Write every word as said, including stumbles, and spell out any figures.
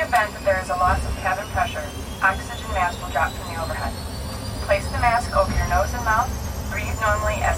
event that there is a loss of cabin pressure, oxygen mask will drop from the overhead. Place the mask over your nose and mouth. Breathe normally as